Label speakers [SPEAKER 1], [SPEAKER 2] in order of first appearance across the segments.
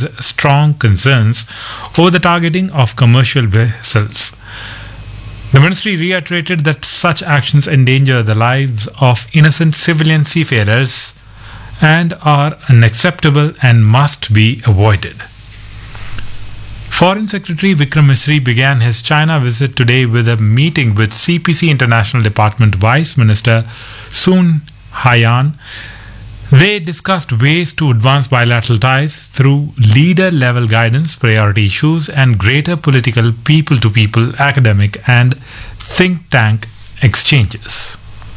[SPEAKER 1] strong concerns over the targeting of commercial vessels. The ministry reiterated that such actions endanger the lives of innocent civilian seafarers and are unacceptable and must be avoided. Foreign Secretary Vikram Misri began his China visit today with a meeting with CPC International Department Vice Minister Sun Haiyan. They discussed ways to advance bilateral ties through leader-level guidance, priority issues, and greater political people-to-people, academic, and think tank exchanges.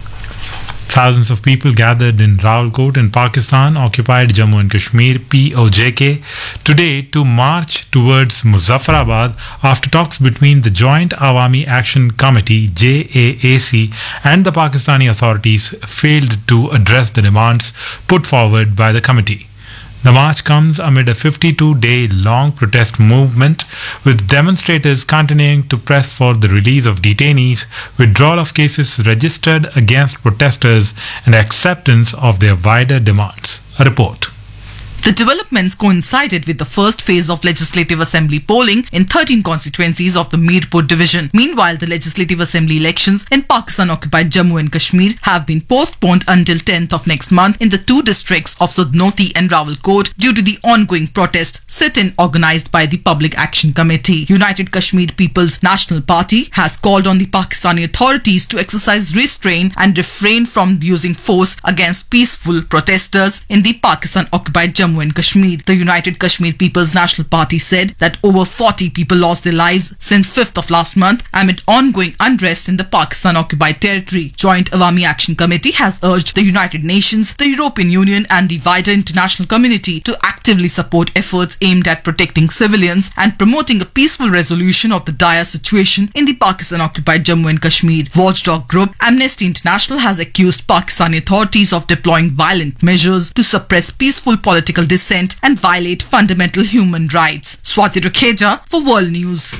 [SPEAKER 1] Thousands of people gathered in Rawalkot in Pakistan-occupied Jammu and Kashmir (POJK) today to march towards Muzaffarabad after talks between the Joint Awami Action Committee (JAAC) and the Pakistani authorities failed to address the demands put forward by the committee. The march comes amid a 52-day-long protest movement, with demonstrators continuing to press for the release of detainees, withdrawal of cases registered against protesters, and acceptance of their wider demands. A report.
[SPEAKER 2] The developments coincided with the first phase of Legislative Assembly polling in 13 constituencies of the Mirpur division. Meanwhile, the Legislative Assembly elections in Pakistan-occupied Jammu and Kashmir have been postponed until 10th of next month in the two districts of Sudnoti and Rawalkot due to the ongoing protest sit-in organized by the Public Action Committee. United Kashmir People's National Party has called on the Pakistani authorities to exercise restraint and refrain from using force against peaceful protesters in the Pakistan-occupied Jammu and Kashmir. The United Kashmir People's National Party said that over 40 people lost their lives since 5th of last month amid ongoing unrest in the Pakistan-occupied territory. Joint Awami Action Committee has urged the United Nations, the European Union and the wider international community to actively support efforts aimed at protecting civilians and promoting a peaceful resolution of the dire situation in the Pakistan-occupied Jammu and Kashmir. Watchdog group Amnesty International has accused Pakistani authorities of deploying violent measures to suppress peaceful political dissent and violate fundamental human rights. Swati Rukheja for World News.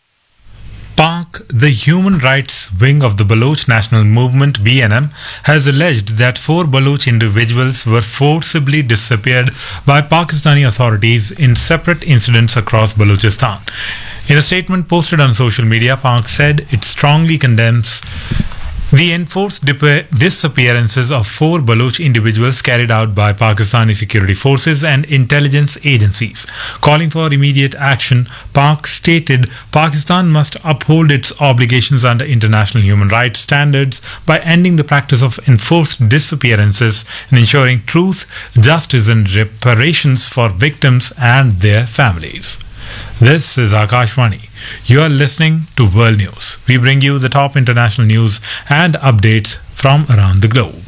[SPEAKER 1] Pak, the human rights wing of the Baloch National Movement (BNM), has alleged that 4 Baloch individuals were forcibly disappeared by Pakistani authorities in separate incidents across Balochistan. In a statement posted on social media, Pak said it strongly condemns the enforced disappearances of 4 Baloch individuals carried out by Pakistani security forces and intelligence agencies. Calling for immediate action, Pak stated Pakistan must uphold its obligations under international human rights standards by ending the practice of enforced disappearances and ensuring truth, justice and reparations for victims and their families. This is Akashvani. You are listening to World News. We bring you the top international news and updates from around the globe.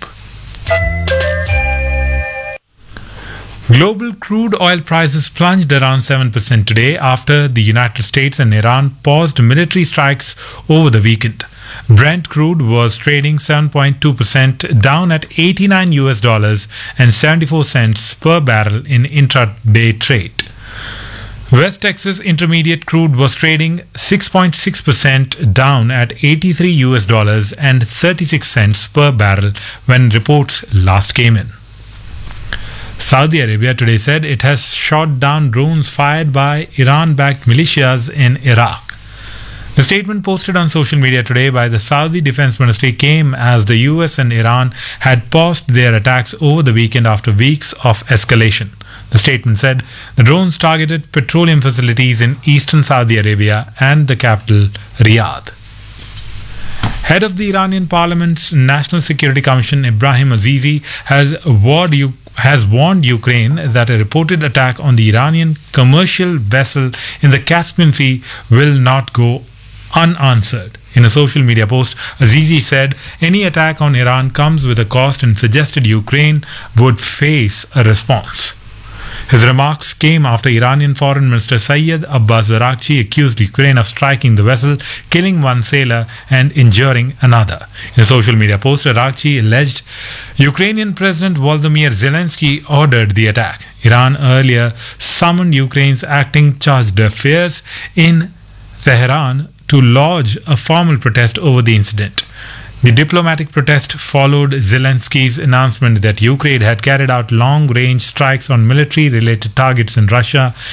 [SPEAKER 1] Global crude oil prices plunged around 7% today after the United States and Iran paused military strikes over the weekend. Brent crude was trading 7.2% down at $89 and 74 cents per barrel in intraday trade. West Texas Intermediate crude was trading 6.6% down at $83 and 36 cents per barrel when reports last came in. Saudi Arabia today said it has shot down drones fired by Iran-backed militias in Iraq. The statement posted on social media today by the Saudi Defense Ministry came as the US and Iran had paused their attacks over the weekend after weeks of escalation. The statement said the drones targeted petroleum facilities in eastern Saudi Arabia and the capital, Riyadh. Head of the Iranian Parliament's National Security Commission, Ibrahim Azizi, has warned Ukraine that a reported attack on the Iranian commercial vessel in the Caspian Sea will not go unanswered. In a social media post, Azizi said any attack on Iran comes with a cost and suggested Ukraine would face a response. His remarks came after Iranian Foreign Minister Syed Abbas Araghchi accused Ukraine of striking the vessel, killing one sailor and injuring another. In a social media post, Araghchi alleged Ukrainian President Volodymyr Zelensky ordered the attack. Iran earlier summoned Ukraine's acting charge d'affaires in Tehran to lodge a formal protest over the incident. The diplomatic protest followed Zelensky's announcement that Ukraine had carried out long-range strikes on military-related targets in Russia